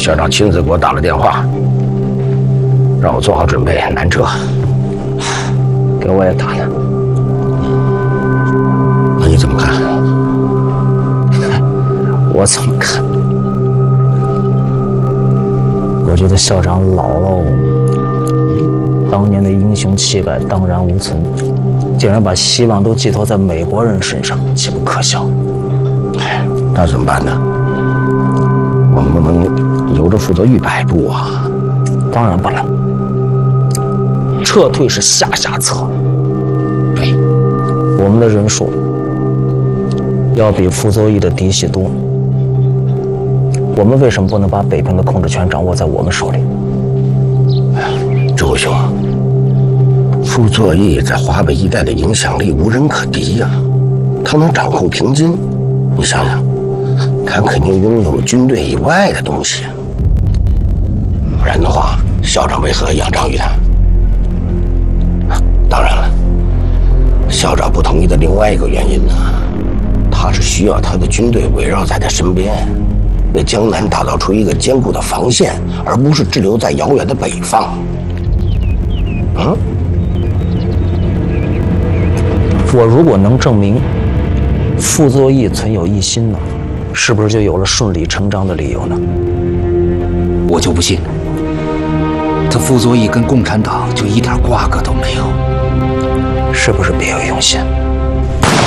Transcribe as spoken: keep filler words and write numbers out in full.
校长亲自给我打了电话，让我做好准备南撤。 给我也打了。 那你怎么看？ 我怎么看？我觉得校长老了，当年的英雄气概荡然无存，竟然把希望都寄托在美国人身上，岂不可笑？ 哎，那怎么办呢？我们不能由着负责玉摆布啊！ 当然不能，撤退是下下策。 对， 我们的人数要比傅作义的嫡系多，我们为什么不能把北平的控制权掌握在我们手里？ 周兄，傅作义在华北一带的影响力无人可敌呀、啊，他能掌控平津，你想想，他肯定拥有军队以外的东西，不然的话，校长为何仰仗于他？当然了，校长不同意的另外一个原因呢，他是需要他的军队围绕在他身边，为江南打造出一个坚固的防线，而不是滞留在遥远的北方。嗯， 我如果能证明傅作义存有异心呢，是不是就有了顺理成章的理由呢？ 我就不信，他傅作义跟共产党就一点瓜葛都没有， 是不是别有用心？